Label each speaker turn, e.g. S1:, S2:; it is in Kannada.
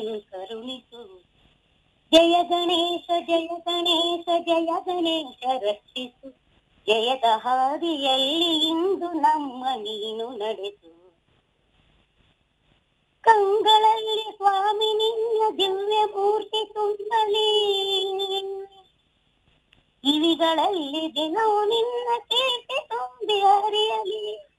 S1: ಕರುಣಿಸು. ಜಯ ಗಣೇಶ ಜಯ ಗಣೇಶ ಜಯ ಗಣೇಶ ರಕ್ಷಿಸು. ಜಯದ ಹಾದಿಯಲ್ಲಿ ಇಂದು ನಮ್ಮ ನೀನು ನಡೆಸು. ಕಂಗಳಲ್ಲಿ ಸ್ವಾಮಿ ನಿನ್ನ ದಿವ್ಯ ಮೂರ್ತಿ ತುಂಬಲಿ. ಕಿವಿಗಳಲ್ಲಿ ದಿನವೂ ನಿನ್ನ ಕೀರ್ತಿ ತುಂಬಿ ಹರಿಯಲಿ.